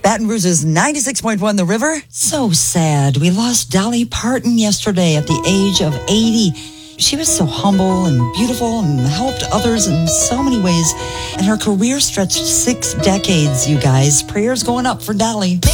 Baton Rouge's 96.1 The River. So sad. We lost Dolly Parton yesterday at the age of 80. She was so humble and beautiful and helped others in so many ways. And her career stretched 6 decades, you guys. Prayers going up for Dolly.